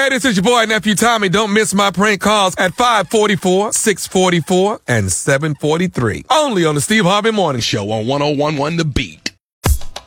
Hey, this is your boy, Nephew Tommy. Don't miss my prank calls at 544, 644, and 743. Only on the Steve Harvey Morning Show on 1011 The Beat.